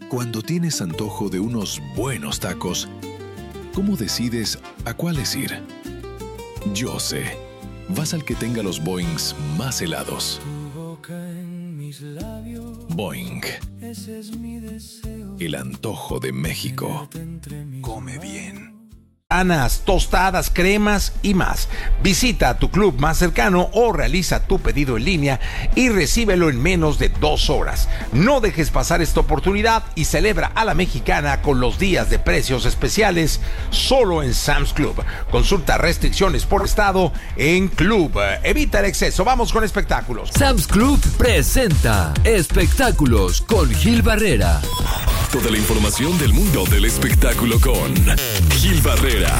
Cuando tienes antojo de unos buenos tacos, ¿cómo decides a cuáles ir? Yo sé. Vas al que tenga los Boings más helados. Boing. El antojo de México. Come bien. Tostadas, cremas y más. Visita a tu club más cercano o realiza tu pedido en línea y recíbelo en menos de 2 horas. No dejes pasar esta oportunidad y celebra a la mexicana con los días de precios especiales solo en Sam's Club. Consulta restricciones por estado en Club. Evita el exceso. Vamos con espectáculos. Sam's Club presenta Espectáculos con Gil Barrera. Toda la información del mundo del espectáculo con Gil Barrera,